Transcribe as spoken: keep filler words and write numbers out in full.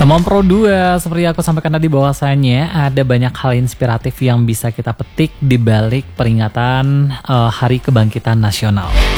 Teman Pro dua, seperti aku sampaikan tadi bahwasanya ada banyak hal inspiratif yang bisa kita petik di balik peringatan uh, Hari Kebangkitan Nasional.